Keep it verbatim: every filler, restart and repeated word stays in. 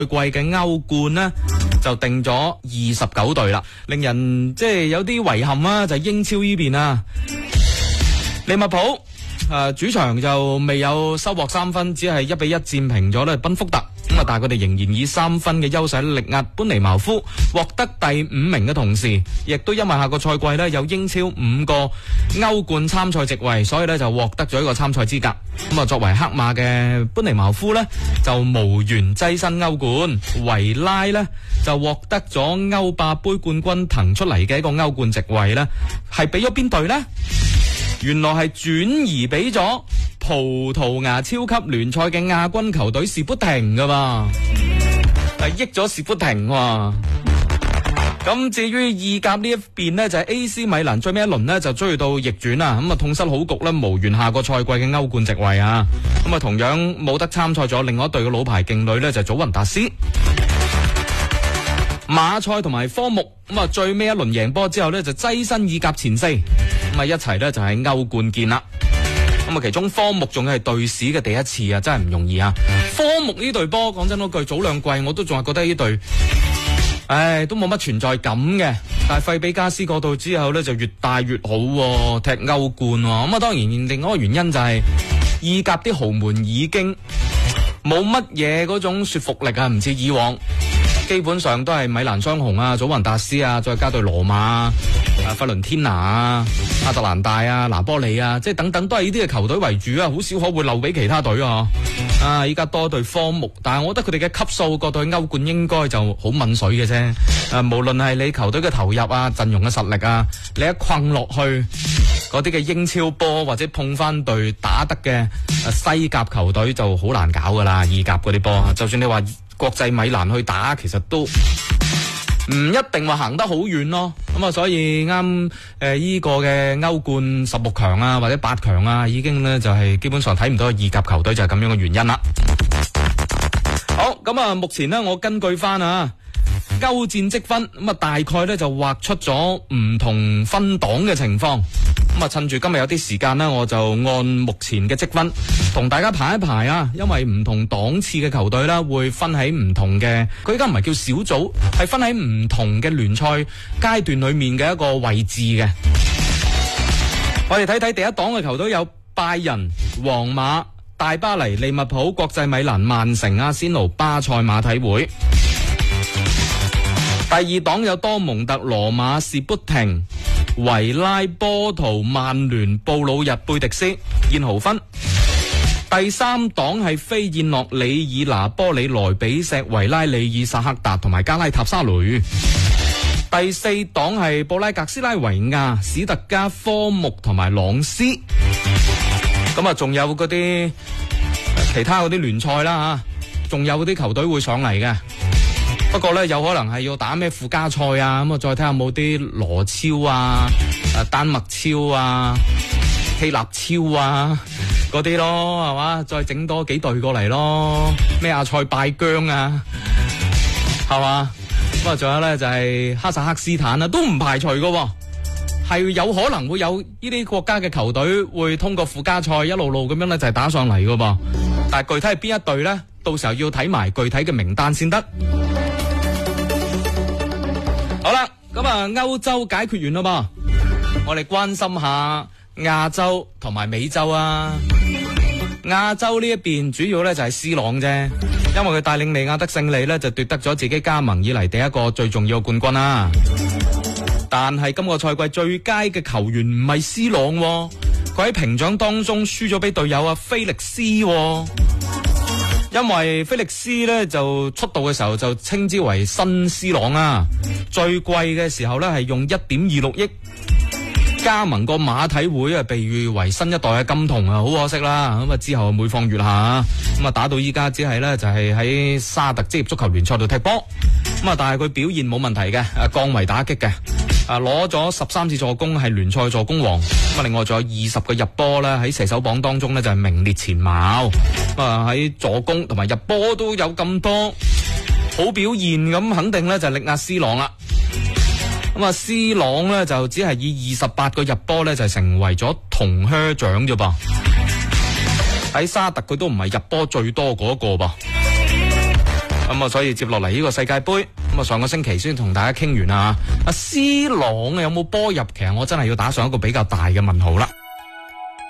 季嘅歐冠呢，就定咗二十九隊啦，令人即係有啲遺憾啊！就係、英超呢邊啊，利物浦誒、呃、主場就未有收穫三分，只係一比一戰平咗咧賓福特。咁啊，但係佢哋仍然以三分嘅優勢力壓般尼茅夫，獲得第五名嘅同時，亦都因為下個賽季呢有英超五個歐冠參賽席位，所以呢就獲得咗一個參賽資格。咁啊，作為黑馬嘅般尼茅夫呢，就無緣躋身歐冠，維拉呢就獲得咗歐霸杯冠軍騰出嚟嘅一個歐冠席位呢，係俾咗邊隊呢？原來係轉移俾咗葡萄牙超級聯賽嘅亞軍球隊士砵亭噶嘛，係益咗士砵亭喎。咁至於意甲呢一邊呢，就係 A C 米蘭最尾一輪呢就追到逆轉啦，咁啊痛失好局呢，無緣下個賽季嘅歐冠席位啊。咁啊同樣冇得參賽咗另外一隊嘅老牌勁旅呢，就係祖雲達斯。馬賽同埋科目咁啊最尾一輪贏波之後呢，就躋身意甲前四，咁啊一齊呢，就係歐冠見啦。咁啊其中科目仲係隊史嘅第一次啊，真係唔容易啊。科目呢隊波講真嗰句，早兩季我都仲係覺得呢隊唉都冇乜存在感嘅，但係費比加斯過到之後呢，就越大越好，啊，踢歐冠喎。咁啊當然另外一個原因就係、是、意甲啲豪門已經冇乜嘢嗰種說服力啊，唔似以往。基本上都係米蘭雙雄啊，祖雲達斯啊，再加對羅馬啊、費倫天拿啊、亞特蘭大啊、拿波里啊，即係等等都係呢啲嘅球隊為主啊，好少可會漏俾其他隊啊。啊，依家多隊科目，但係我覺得佢哋嘅級數過到去歐冠應該就好抿水嘅啫。啊，無論係你球隊嘅投入啊、陣容嘅實力啊，你一困落去嗰啲嘅英超波或者碰翻隊打得嘅西甲球隊就好難搞噶啦，意甲嗰啲波，就算你話國際米蘭去打，其實都唔一定話行得好遠咯。咁啊，所以啱誒依個嘅歐冠十六強啊，或者八強啊，已經呢就係基本上睇唔到意甲球隊，就係咁樣嘅原因啦。好，咁啊，目前呢，我根據翻啊歐戰積分，咁啊大概呢就畫出咗唔同分檔嘅情況。咁啊，趁住今日有啲時間呢，我就按目前嘅積分同大家排一排啊。因為唔同檔次嘅球隊啦，會分喺唔同嘅，佢而家唔係叫小組，係分喺唔同嘅聯賽階段裏面嘅一個位置嘅。我哋睇睇第一檔嘅球隊有拜仁、皇馬、大巴黎、利物浦、國際米蘭、曼城、阿仙奴、巴塞、馬體會。第二檔有多蒙特、羅馬、士砵亭、維拉、波圖、曼聯、布魯日、貝迪斯、燕豪芬。第三檔係飛燕諾、里爾、拿波里、萊比錫、維拉利爾、薩克達同埋加拉塔沙雷。第四檔係布拉格斯拉維亞、史特加、科木同埋朗斯。咁啊，仲有嗰啲其他嗰啲聯賽啦吓，仲有嗰啲球隊會上嚟嘅。不過咧，有可能係要打咩附加賽啊，咁啊，再睇下有冇啲羅超啊、誒丹麥超啊、希臘超啊嗰啲咯，係嘛？再整多幾隊過嚟咯，咩阿塞拜疆啊，係嘛？咁啊，仲有咧就係哈薩克斯坦啊，都唔排除㗎，係有可能會有呢啲國家嘅球隊會通過附加賽一路路咁樣咧就係打上嚟㗎噃，但係具體係邊一隊咧，到時候要睇埋具體嘅名單先得。好啦，咁啊，歐洲解決完啦噃，我哋關心下亞洲同埋美洲啊。亞洲呢一邊主要咧就係 C 朗啫，因為佢帶領利雅得勝利咧就奪得咗自己加盟以嚟第一個最重要嘅冠軍啦。但係今個賽季最佳嘅球員唔係 C 朗，佢喺評獎當中輸咗俾隊友啊菲力斯。因為菲力斯咧就出道嘅時候就稱之為新 C 朗啊，最貴嘅時候咧係用一點二六億加盟個馬體會啊，被譽為新一代嘅金童啊，好可惜啦。咁啊之後每況愈下，咁啊打到依家只係咧就係喺沙特職業足球聯賽度踢波，咁啊但係佢表現冇問題嘅，啊降維打擊嘅，啊攞咗十三次助攻係聯賽助攻王，咁啊另外仲有二十個入波咧喺射手榜當中咧就係名列前茅，啊喺助攻同埋入波都有咁多好表現，咁肯定咧就力壓 C 朗啦。咁啊 C 朗咧就只係以二十八個入波咧就成為咗銅靴獎啫噃，喺沙特佢都唔係入波最多嗰個噃。 咁啊，所以接落嚟呢個世界盃，咁啊上個星期先同大家傾完啊，阿 C 朗有冇波入？其實我真係要打上一個比較大嘅問號啦。